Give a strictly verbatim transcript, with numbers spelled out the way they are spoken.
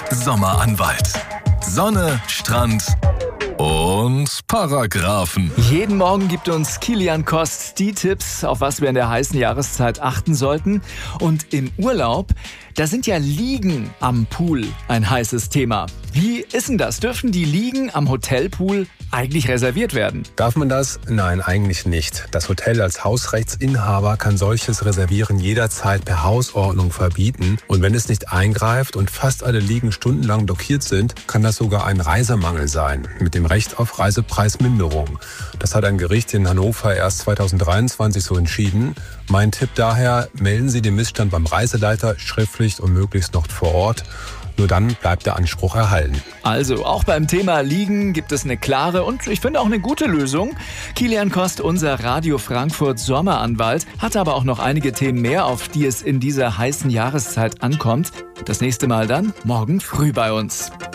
Sommeranwalt. Sonne, Strand und Paragraphen. Jeden Morgen gibt uns Kilian Kost die Tipps, auf was wir in der heißen Jahreszeit achten sollten. Und im Urlaub, da sind ja Liegen am Pool ein heißes Thema. Wie ist denn das? Dürfen die Liegen am Hotelpool eigentlich reserviert werden? Darf man das? Nein, eigentlich nicht. Das Hotel als Hausrechtsinhaber kann solches Reservieren jederzeit per Hausordnung verbieten. Und wenn es nicht eingreift und fast alle Liegen stundenlang blockiert sind, kann das sogar ein Reisemangel sein, mit dem Recht auf Reisepreisminderung. Das hat ein Gericht in Hannover erst zweitausenddreiundzwanzig so entschieden. Mein Tipp daher, melden Sie den Missstand beim Reiseleiter schriftlich und möglichst noch vor Ort. Nur dann bleibt der Anspruch erhalten. Also, auch beim Thema Liegen gibt es eine klare und ich finde auch eine gute Lösung. Kilian Kost, unser Radio Frankfurt Sommeranwalt, hat aber auch noch einige Themen mehr, auf die es in dieser heißen Jahreszeit ankommt. Das nächste Mal dann morgen früh bei uns.